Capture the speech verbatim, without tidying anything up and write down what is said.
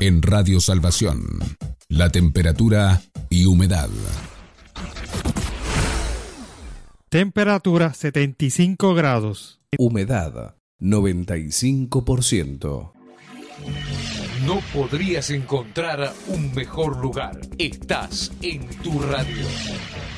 En Radio Salvación, la temperatura y humedad. Temperatura setenta y cinco grados. Humedad noventa y cinco por ciento. No podrías encontrar un mejor lugar. Estás en tu radio.